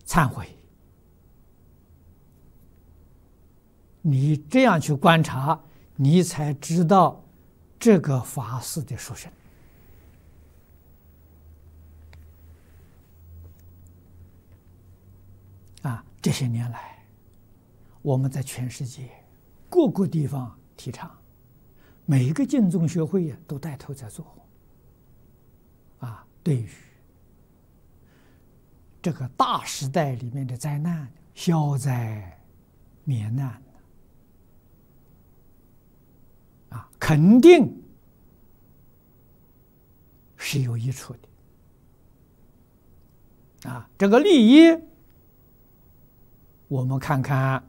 忏悔。你这样去观察，你才知道这个法事的殊胜。这些年来，我们在全世界各个地方提倡，每一个净宗学会都带头在做。对于这个大时代里面的灾难，消灾免难，肯定是有益处的。这个利益，我们看看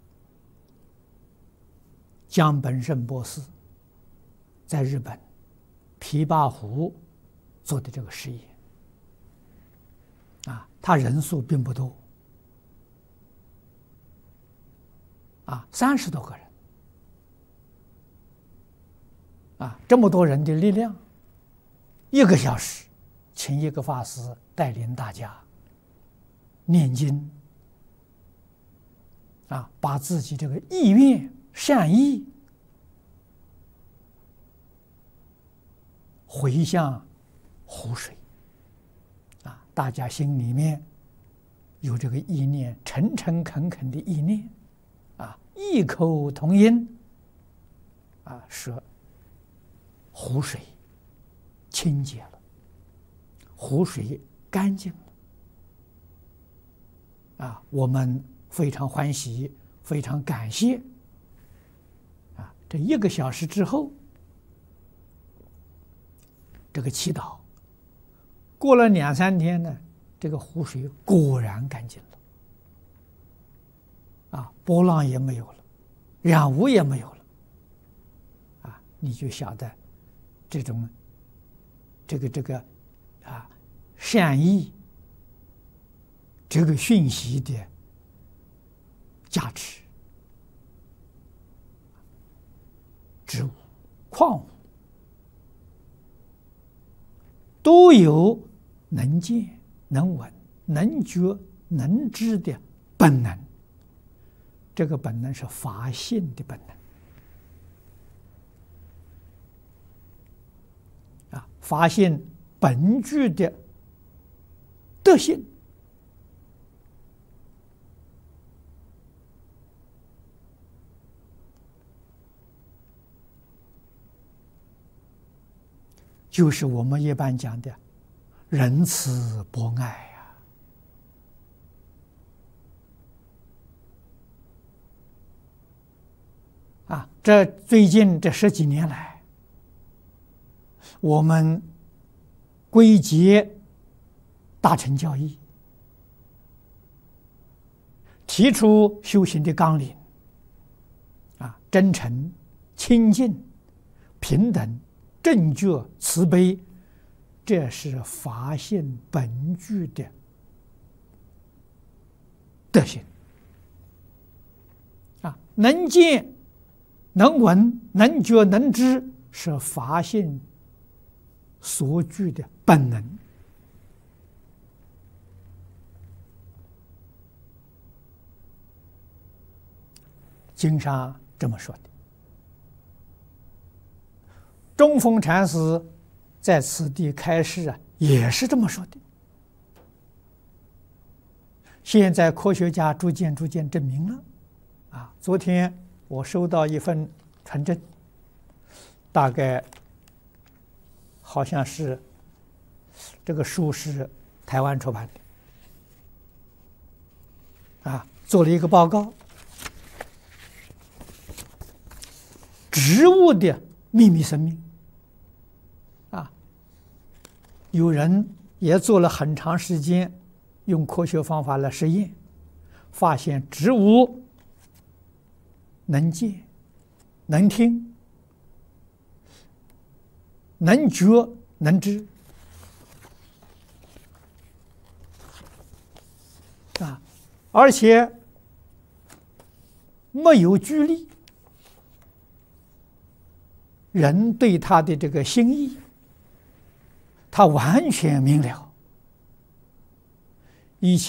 江本胜博士在日本琵琶湖做的这个实验，他人数并不多，30多个人，这么多人的力量，1个小时，请一个法师带领大家念经，把自己这个意愿善意回向湖水，大家心里面有这个意念，诚诚恳恳的意念，异口同音，说湖水清洁了，湖水干净了，我们非常欢喜，非常感谢。这1个小时之后，这个祈祷过了2、3天呢，这个湖水果然干净了，波浪也没有了，染污也没有了，你就晓得这种这个善意这个讯息的价值。植物、矿物都有能见、能闻、能觉、能知的本能，这个本能是法性的本能，法性本具的德性，就是我们一般讲的仁慈博爱这最近这10几年来，我们归结大乘教义，提出修行的纲领，真诚、清净、平等、正觉、慈悲，这是法性本具的德行，能见、能闻、能觉、能知，是法性所具的本能。经上这么说的。中峰禅师在此地开示也是这么说的。现在科学家逐渐证明了，昨天我收到一份传真，大概好像是这个书是台湾出版的，做了一个报告，植物的秘密生命，有人也做了很长时间，用科学方法来实验，发现植物能见、能听、能觉、能知，而且没有拘力，人对他的这个心意，他完全明了。以前